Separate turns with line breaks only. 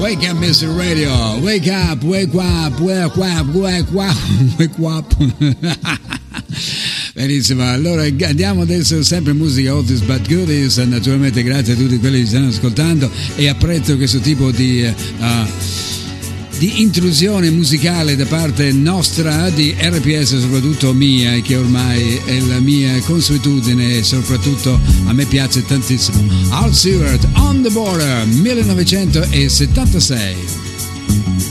Wake up, Mr. Radio. Wake up, wake up, wake up, wake up, wake up. Benissimo, allora andiamo adesso sempre musica oldies but goodies. Naturalmente grazie a tutti quelli che stanno ascoltando e apprezzo questo tipo di intrusione musicale da parte nostra di RPS, soprattutto mia, che ormai è la mia consuetudine e soprattutto a me piace tantissimo. Al Stewart, On the Border, 1976.